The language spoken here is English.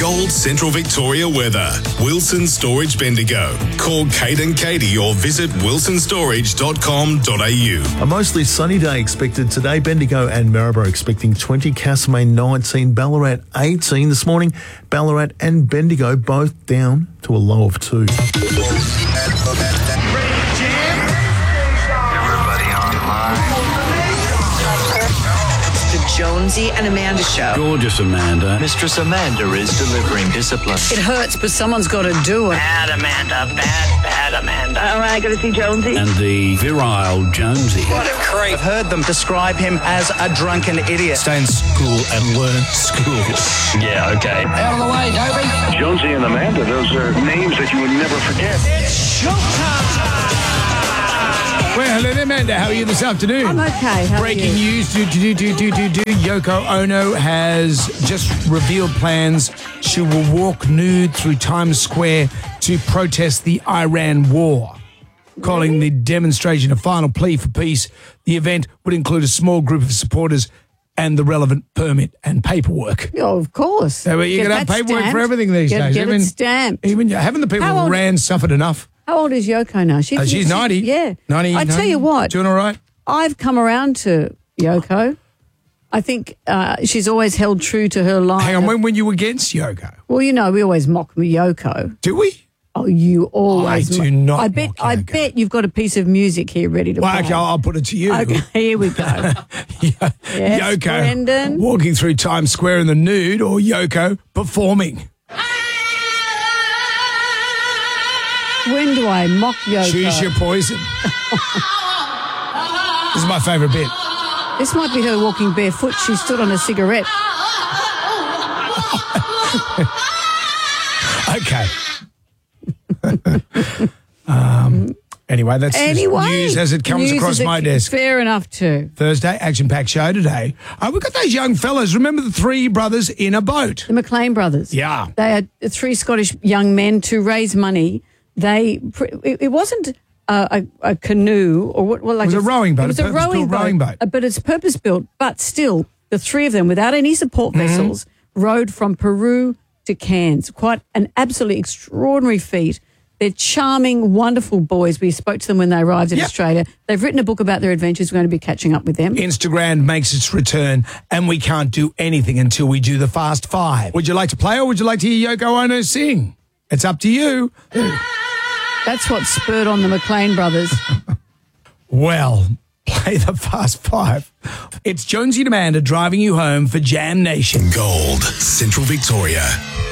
Gold Central Victoria weather. Wilson Storage Bendigo. Call Kate and Katie or visit wilsonstorage.com.au. A mostly sunny day expected today. Bendigo and Maryborough expecting 20, Castlemaine 19, Ballarat 18 this morning. Ballarat and Bendigo both down to a low of 2. Jonesy and Amanda Show. Gorgeous Amanda. Mistress Amanda is delivering discipline. It hurts, but someone's got to do it. Bad Amanda, bad Amanda. All right, got to see Jonesy. And the virile Jonesy. What a creep. I've heard them describe him as a drunken idiot. Stay in school and learn school. Yeah, okay. Out of the way, Toby. Jonesy and Amanda, those are names that you would never forget. It's showtime! Well, hello there, Amanda. How are you this afternoon? I'm okay. How Breaking are you? news. Yoko Ono has just revealed plans. She will walk nude through Times Square to protest the Iran war, calling the demonstration a final plea for peace. The event would include a small group of supporters and the relevant permit and paperwork. Oh, of course. So you can have paperwork for everything these days. Get it stamped. Even haven't the people of Iran suffered enough? How old is Yoko now? She's 90. Yeah. 90. I tell you what. Doing all right? I've come around to Yoko. I think she's always held true to her line. Hang on, when were you against Yoko? Well, you know, we always mock Yoko. Do we? Oh, you always. I do not. I bet you've got a piece of music here ready to Well, play. okay, I'll put it to you. Okay, here we go. Yes, Yoko Brendan. walking through Times Square in the nude, or Yoko performing. When do I mock Yoko? Choose your poison. This is my favourite bit. This might be her walking barefoot. She stood on a cigarette. Okay. Anyway, that's just news as it comes across my desk. Fair enough too. Thursday, action-packed show today. We've got those young fellas. Remember the three brothers in a boat? The McLean brothers. Yeah. They are three Scottish young men to raise money. It wasn't a canoe or what? Well, like it was a rowing boat. It was a rowing boat. But it's purpose built. But still, the three of them, without any support vessels, rowed from Peru to Cairns. Quite an absolutely extraordinary feat. They're charming, wonderful boys. We spoke to them when they arrived in Australia. They've written a book about their adventures. We're going to be catching up with them. Instagram makes its return, and we can't do anything until we do the Fast Five. Would you like to play, or would you like to hear Yoko Ono sing? It's up to you. That's what spurred on the McLean brothers. Well, play the Fast Five. It's Jonesy and Amanda driving you home for Jam Nation. Gold Central Victoria.